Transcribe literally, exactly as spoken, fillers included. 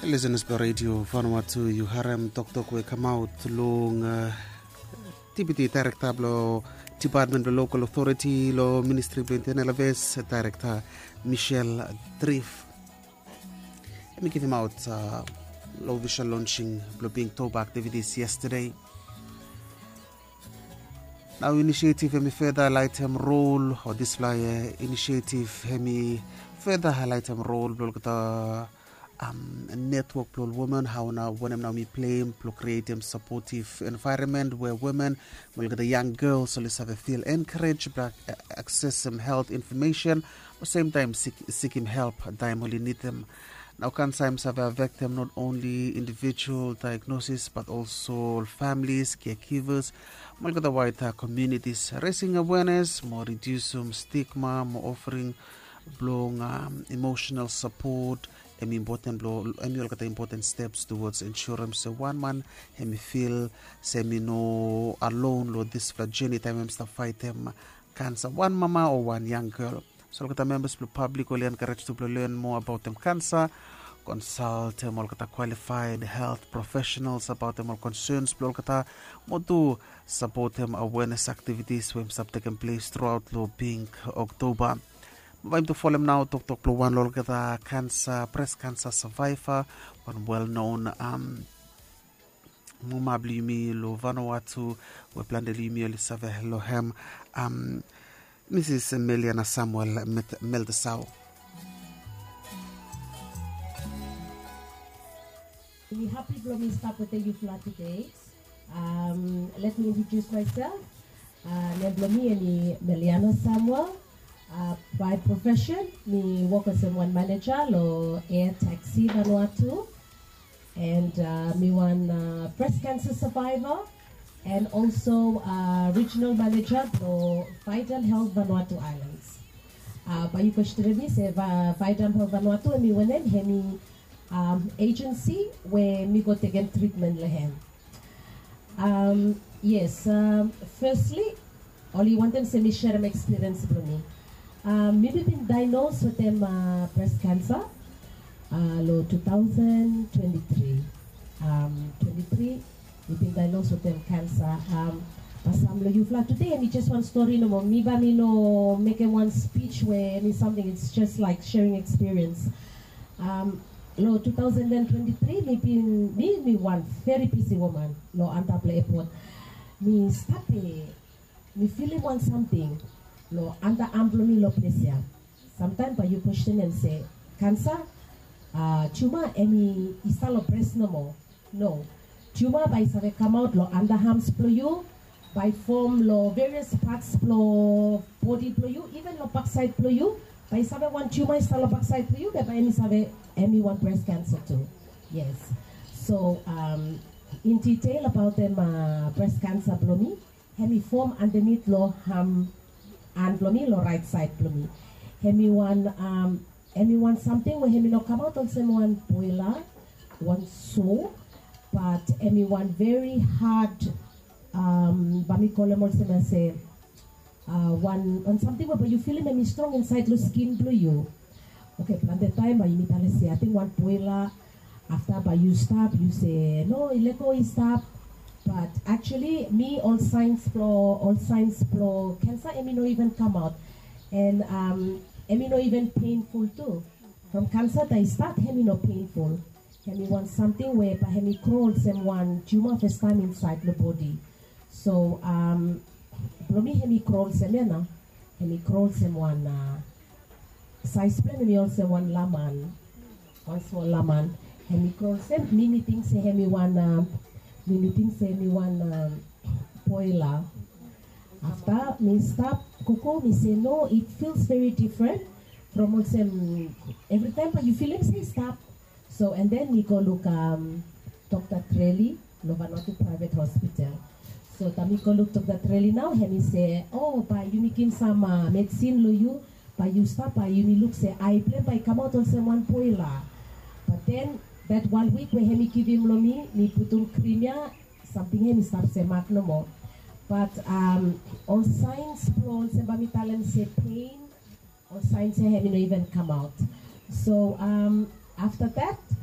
Listeners by Radio Vanuatu Yuharem Doctor Kwe Kamau Tulung T B T Director Blo Department of Local Authority Lo Ministry of Internal Affairs Director Michelle Driff. Let me give him out uh, Lo Visual launching Blo being Toba activities yesterday. Now initiative hemi further highlight him role or this flyer initiative hemi further highlight him role Blo kata Um, a network for women, how now when now me play to create a supportive environment where women will get the young girls so let's have a feel encouraged back access some health information but same time seek, seek him help time only need them now can times have a victim not only individual diagnosis but also families caregivers more the wider communities raising awareness more reduce some stigma more offering blowing um, emotional support Any important blow, any important steps towards ensuring so one man him feel semi no alone lo this journey time him start fight him cancer one mama or one young girl. So look at the members of public will encourage to learn more about them cancer, consult them all qualified health professionals about them all concerns look at more do support them awareness activities when start taking place throughout lo being October. I'm to follow him now, Doctor Pluwan Lolgata, cancer, breast cancer survivor, one well-known um, Muma Blumi, Lo Vanuatu, we plan the Lumi, Elisave Lohem, um, Missus Meliana Samuel Meldesau. We're happy to start with the youth today. Um, let me introduce myself. Uh, Neblomi and Meliana Samuel. Uh, by profession, me work as a one manager lo air taxi Vanuatu, and uh, me one uh, breast cancer survivor, and also uh, regional manager lo Vital Health Vanuatu Islands. Uh, by you question me say Vital Health Vanuatu, and me one name hemi um, agency where me go take treatment lehen. Um, yes, um, firstly, all you want them say me share my experience with me. Um, maybe been diagnosed with them uh, breast cancer uh, lo two thousand twenty-three. Um, twenty-three, we've been diagnosed with them cancer. Um, but some you flat today, and just one story no more. Me bani no making one speech where any something. It's just like sharing experience. Um, lo two thousand twenty-three, me been me me one very busy woman. Lo Antapla airport. Me stop me feeling want something. Lo anta amplomi lo plesia. Sometimes by you question and say cancer, uh, tumor any istalo breast no more. No, tumor by save come out lo under arms plo you, by form lo various parts plo body plo you, even lo backside plo you. By save one tumor istalo backside plo you, but by any save any one breast cancer too. Yes. So um, in detail about them uh, breast cancer plomi, hemi form underneath lo ham. And blomi lo right side blomi. Hemi one um hemi one something where hemi no come out on some one boiler, one so, but hemi one very hard um bami call them also say uh one on something where you feel him strong inside the skin blue you. Okay, plan the time by you say I think one boiler after by you stop you say no let go stop. But actually, me all signs flow, all signs flow, cancer, emi no even come out, and um, emi no even painful too. From cancer, they start hemi no painful. Hemi want something where, but hemi crawl someone tumor first time inside the body. So um, blomi hemi crawl semena, hemi crawl someone. Uh, size plan hemi also one laman, one small laman. Hemi crawl sem many things hemi one. Uh, Me meeting say me one um, boiler. After me stop cocoa, me say no, it feels very different from what um, every time you feel him say stop. So and then we go look um Doctor Trelly, Vanuatu Private Hospital. So then we go look Doctor Trelly now and he say, oh, by you making some uh, medicine lo you, by you stop, by you me look say I play by come out on some one boiler. But then that one week when he give him lomi, me put on creamia, something he stop say mark no more. But um, all signs pro say bamitalem say pain, all signs say he no even come out. So um, after that,